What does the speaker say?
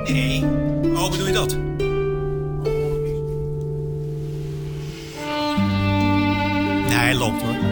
Nee. Oh, bedoel je dat? Nee, hij loopt hoor.